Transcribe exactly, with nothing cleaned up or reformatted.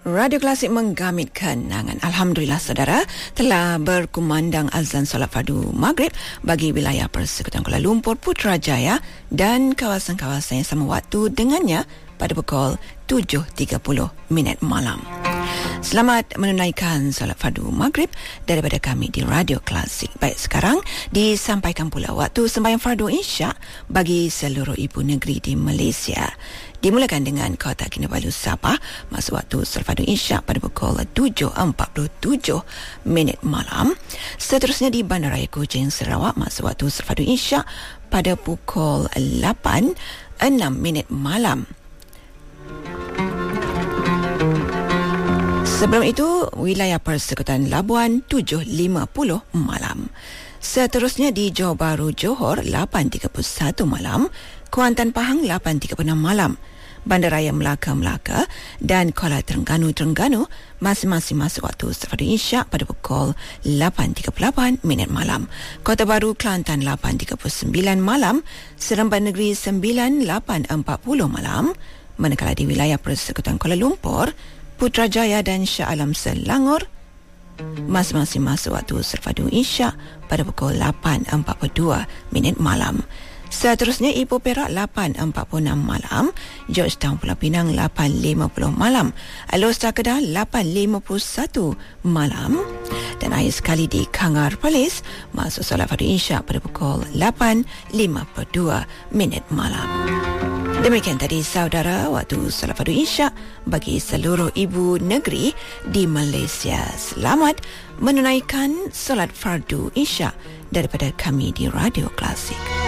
Radio Klasik menggamit kenangan. Alhamdulillah saudara, telah berkumandang azan solat fardu Maghrib bagi wilayah Persekutuan Kuala Lumpur, Putrajaya dan kawasan-kawasan yang sama waktu dengannya pada pukul tujuh tiga puluh minit malam. Selamat menunaikan solat fardu Maghrib daripada kami di Radio Klasik. Baik, sekarang disampaikan pula waktu sembahyang fardu Isyak bagi seluruh ibu negeri di Malaysia. Dimulakan dengan Kota Kinabalu Sabah masa waktu solat fardu Isyak pada pukul tujuh empat puluh tujuh minit malam. Seterusnya di Bandaraya Kuching Sarawak masa waktu solat fardu Isyak pada pukul lapan enam minit malam. Sebelum itu, wilayah Persekutuan Labuan tujuh lima puluh malam. Seterusnya di Johor Bahru Johor lapan tiga puluh satu malam, Kuantan Pahang lapan tiga puluh enam malam, Bandaraya Melaka Melaka dan Kuala Terengganu Terengganu masing-masing masuk waktu solat fardu Isyak pada pukul lapan tiga puluh lapan minit malam. Kota Baru Kelantan lapan tiga puluh sembilan malam, Seremban Negeri sembilan lapan empat puluh malam, manakala di wilayah Persekutuan Kuala Lumpur, Putrajaya dan Shah Alam Selangor masing-masing masuk waktu solat fardu Isyak pada pukul lapan empat puluh dua minit malam. Seterusnya Ipoh Perak lapan empat puluh enam malam, Georgetown Pulau Pinang lapan lima puluh malam, Alor Kedah lapan lima puluh satu malam dan akhir sekali di Kangar Perlis masuk solat fardu Isyak pada pukul lapan lima puluh dua minit malam. Demikian tadi saudara waktu solat fardu Isyak bagi seluruh ibu negeri di Malaysia. Selamat menunaikan solat fardu Isyak daripada kami di Radio Klasik.